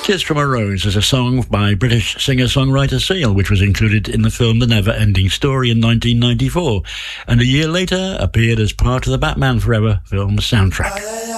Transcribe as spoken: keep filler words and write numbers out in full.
Kiss from a Rose is a song by British singer-songwriter Seal, which was included in the film The Never-Ending Story in nineteen ninety-four, and a year later appeared as part of the Batman Forever film soundtrack.